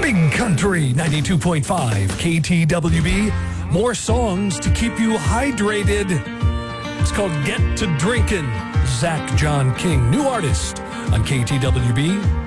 Big Country 92.5 KTWB. More songs to keep you hydrated. It's called Get to Drinkin'. Zach John King, new artist on KTWB.